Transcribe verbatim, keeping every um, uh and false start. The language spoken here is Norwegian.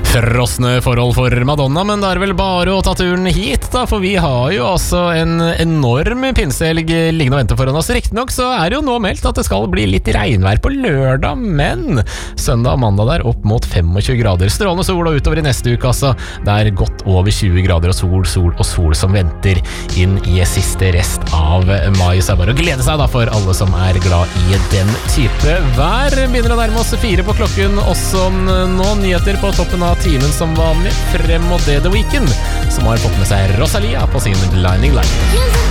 Frosne forhold for Madonna, men det er vel bare å ta turen hit da, for vi har jo også en enorm pinsehelg liggende og venter foran oss. Riktig nok så er det jo nå meldt at det skal bli litt regnvær på lørdag, men søndag og mandag der opp mot tjuefem grader. Strålende sol og utover i neste uke altså. Det er godt over tjue grader og sol, sol og sol som venter inn i siste rest av mai. Så er det bare å glede seg da for alle som er glad i den type vær. Begynner å nærme oss fire på klokken også nå. Nyheter på toppen av timen som vanlig frem mot det The Weeknd, som har fått med seg Rosalia på sin Blinding Light.